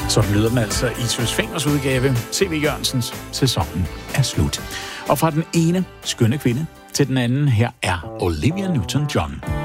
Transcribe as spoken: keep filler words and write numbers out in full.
Sådan lyder den altså i Søs Fingers udgave. C V Jørgensens Sæsonen er slut. Og fra den ene skønne kvinde til den anden, her er Olivia Newton-John.